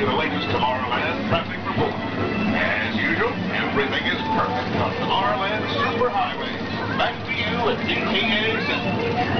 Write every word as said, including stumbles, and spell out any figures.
you the latest Tomorrowland traffic report. As usual, everything is perfect on Tomorrowland Superhighway. Back to you at D K A Center.